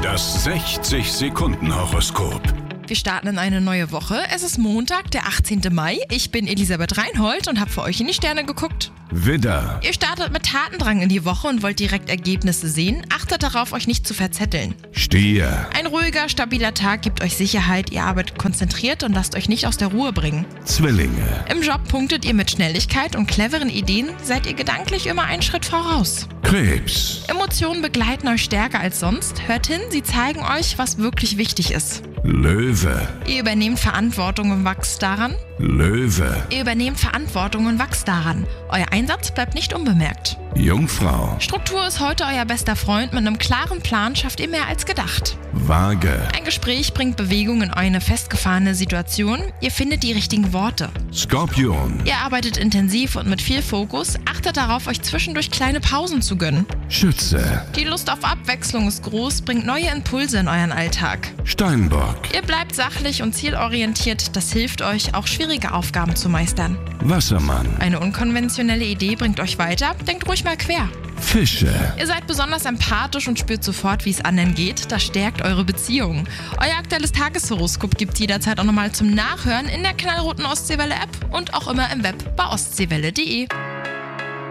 Das 60-Sekunden-Horoskop. Wir starten in eine neue Woche. Es ist Montag, der 18. Mai. Ich bin Elisabeth Reinhold und habe für euch in die Sterne geguckt. Widder, Ihr startet mit Tatendrang in die Woche und wollt direkt Ergebnisse sehen. Achtet darauf, euch nicht zu verzetteln. Stier, Ein ruhiger, stabiler Tag gibt euch Sicherheit. Ihr arbeitet konzentriert und lasst euch nicht aus der Ruhe bringen. Zwillinge, Im Job punktet ihr mit Schnelligkeit und cleveren Ideen. Seid ihr gedanklich immer einen Schritt voraus. Krebs, Emotionen begleiten euch stärker als sonst. Hört hin, sie zeigen euch, was wirklich wichtig ist. Löwe, Ihr übernehmt Verantwortung und wächst daran. Löwe, Euer Einsatz bleibt nicht unbemerkt. Jungfrau, Struktur ist heute euer bester Freund. Mit einem klaren Plan schafft ihr mehr als gedacht. Waage, Ein Gespräch bringt Bewegung in eine festgefahrene Situation. Ihr findet die richtigen Worte. Skorpion, Ihr arbeitet intensiv und mit viel Fokus. Achtet darauf, euch zwischendurch kleine Pausen zu gönnen. Schütze, Die Lust auf Abwechslung ist groß, bringt neue Impulse in euren Alltag. Steinbock, Ihr bleibt sachlich und zielorientiert. Das hilft euch, auch schwierige Aufgaben zu meistern. Wassermann, Eine unkonventionelle Idee bringt euch weiter. Denkt ruhig mal quer. Fische, Ihr seid besonders empathisch und spürt sofort, wie es anderen geht. Das stärkt eure Beziehung. Euer aktuelles Tageshoroskop gibt jederzeit auch nochmal zum Nachhören in der knallroten Ostseewelle-App und auch immer im Web bei ostseewelle.de.